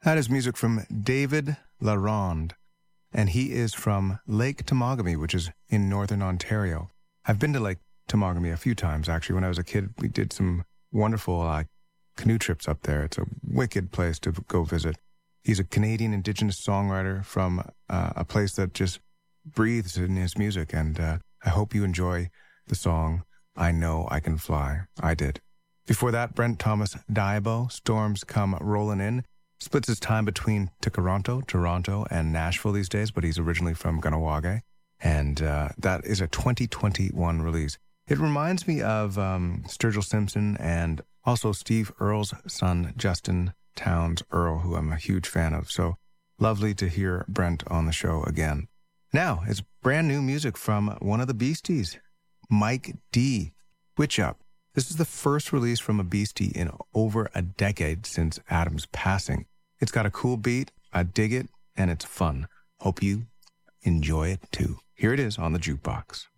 That is music from David Laronde, and he is from Lake Temagami, which is in northern Ontario. I've been to Lake Temagami a few times, actually. When I was a kid, we did some wonderful canoe trips up there. It's a wicked place to go visit. He's a Canadian Indigenous songwriter from a place that just breathes in his music, and I hope you enjoy the song, I Know I Can Fly. I did. Before that, Brent Thomas Diabo, Storms Come Rollin' In. Splits his time between Toronto, and Nashville these days, but he's originally from Kahnawake. And that is a 2021 release. It reminds me of Sturgill Simpson and also Steve Earle's son, Justin Townes Earle, who I'm a huge fan of. So lovely to hear Brent on the show again. Now, it's brand new music from one of the Beasties, Mike D. Witch Up. This is the first release from a Beastie in over a decade since Adam's passing. It's got a cool beat, I dig it, and it's fun. Hope you enjoy it too. Here it is on the Jukebox.